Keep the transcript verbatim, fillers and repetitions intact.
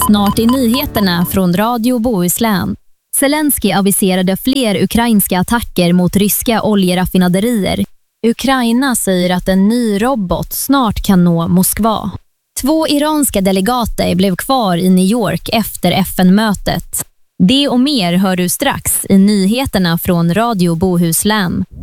Snart i nyheterna från Radio Bohuslän. Zelensky aviserade fler ukrainska attacker mot ryska oljeraffinaderier. Ukraina säger att en ny robot snart kan nå Moskva. Två iranska delegater blev kvar i New York efter F N-mötet. Det och mer hör du strax i nyheterna från Radio Bohuslän.